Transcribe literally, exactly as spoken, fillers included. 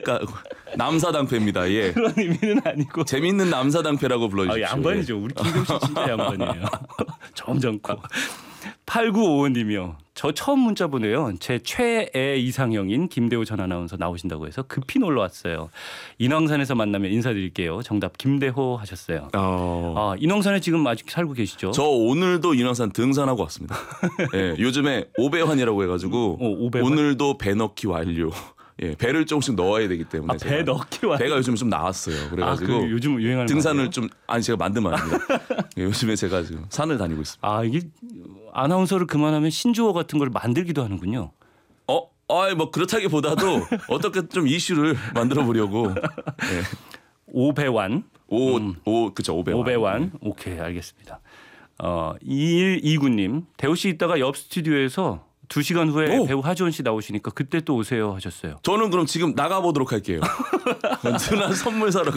그러니까 남사당패입니다. 예. 그런 의미는 아니고. 재밌는 남사당패라고 불러주십시오. 아, 양반이죠. 우리 김경 씨 진짜 양반이에요. 점잖고. 팔구오오 님이요. 저 처음 문자 보내요. 제 최애 이상형인 김대호 전 아나운서 나오신다고 해서 급히 놀러 왔어요. 인왕산에서 만나면 인사드릴게요. 정답 김대호 하셨어요. 어... 아, 인왕산에 지금 아직 살고 계시죠? 저 오늘도 인왕산 등산하고 왔습니다. 예, 요즘에 오배환이라고 해가지고 어, 오배환? 오늘도 배 넣기 완료. 예, 배를 조금씩 넣어야 되기 때문에 아, 배 넣기 완료. 배가 요즘 좀 나왔어요. 그래가지고 아, 그 요즘 유행하는 등산을 말이에요? 좀 아니 제가 만든 말입니다. 예, 요즘에 제가 지금 산을 다니고 있습니다. 아, 이게 아나운서를 그만하면 신조어 같은 걸 만들기도 하는군요. 어, 아이 뭐 그렇다기보다도 어떻게 좀 이슈를 만들어 보려고. 예. 오배완. 오, 음. 오, 그쵸 오배환. 오배완. 오케이, 알겠습니다. 어, 이일이구 님. 대호 씨 있다가 옆 스튜디오에서 두 시간 후에 오. 배우 하지원 씨 나오시니까 그때 또 오세요 하셨어요. 저는 그럼 지금 나가 보도록 할게요. 누나 선물 사러